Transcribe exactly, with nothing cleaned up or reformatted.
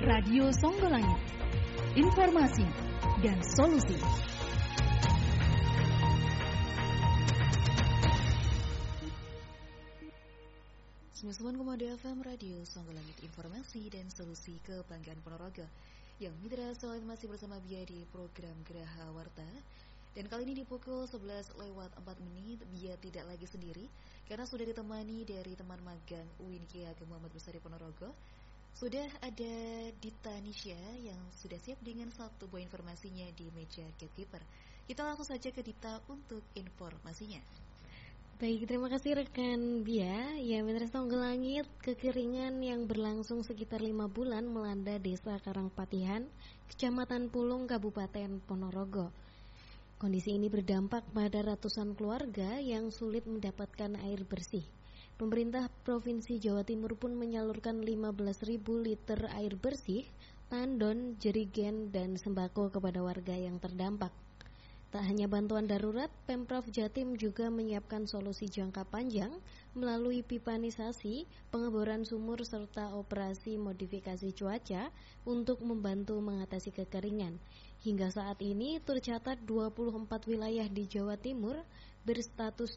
Radio Songgolangit. Informasi dan solusi. sembilan puluh sembilan koma dua F M Radio Songgolangit, informasi dan solusi kebanggaan Ponorogo. Yang mitra selain masih bersama Bia di program Geraha Warta. Dan kali ini di pukul sebelas lewat empat menit Bia tidak lagi sendiri, karena sudah ditemani dari teman magang U I N Ki Ageng Muhammad Besari Ponorogo. Sudah ada Dita Nisha yang sudah siap dengan satu buah informasinya di meja gatekeeper. Kita langsung saja ke Dita untuk informasinya. Baik, terima kasih rekan Bia. Ya, mitra Songgolangit, kekeringan yang berlangsung sekitar lima bulan melanda desa Karangpatihan, Kecamatan Pulung, Kabupaten Ponorogo. Kondisi ini berdampak pada ratusan keluarga yang sulit mendapatkan air bersih. Pemerintah Provinsi Jawa Timur pun menyalurkan lima belas ribu liter air bersih, tandon, jerigen, dan sembako kepada warga yang terdampak. Tak hanya bantuan darurat, Pemprov Jatim juga menyiapkan solusi jangka panjang melalui pipanisasi, pengeboran sumur, serta operasi modifikasi cuaca untuk membantu mengatasi kekeringan. Hingga saat ini tercatat dua puluh empat wilayah di Jawa Timur berstatus